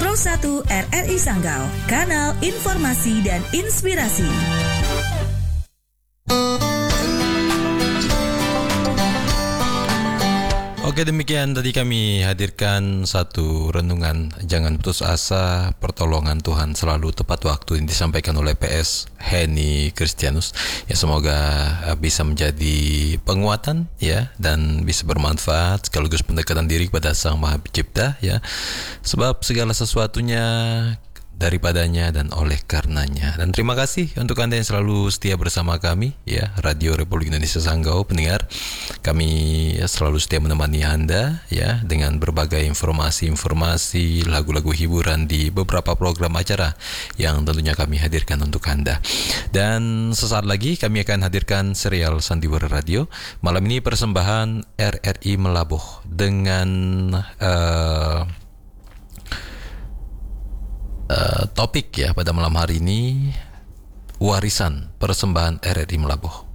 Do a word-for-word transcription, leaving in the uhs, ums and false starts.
Pro satu R R I Sanggau, kanal informasi dan inspirasi. Oke, demikian tadi kami hadirkan satu renungan Jangan Putus Asa, Pertolongan Tuhan Selalu Tepat Waktu yang disampaikan oleh P S Henny Kristianus. Ya, semoga bisa menjadi penguatan ya dan bisa bermanfaat sekaligus pendekatan diri kepada Sang Maha Pencipta ya. Sebab segala sesuatunya daripadanya dan oleh karenanya. Dan terima kasih untuk Anda yang selalu setia bersama kami ya, Radio Republik Indonesia Sanggau pendengar. Kami ya, selalu setia menemani Anda ya dengan berbagai informasi-informasi, lagu-lagu hiburan di beberapa program acara yang tentunya kami hadirkan untuk Anda. Dan sesaat lagi kami akan hadirkan serial Sandiwara Radio. Malam ini persembahan R R I Melabuh dengan uh, Uh, topik ya pada malam hari ini, warisan persembahan R R I Melabuh.